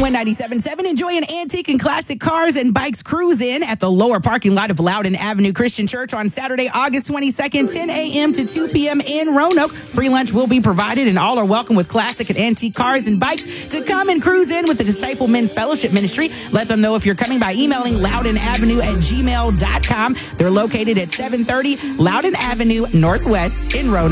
91 97.7. Enjoy an antique and classic cars and bikes cruise in at the lower parking lot of Loudon Avenue Christian Church on Saturday, August 22nd, 10 a.m. to 2 p.m. in Roanoke. Free lunch will be provided, and all are welcome with classic and antique cars and bikes to come and cruise in with the Disciple Men's Fellowship Ministry. Let them know if you're coming by emailing loudonavenue@gmail.com. They're located at 730 Loudon Avenue Northwest in Roanoke.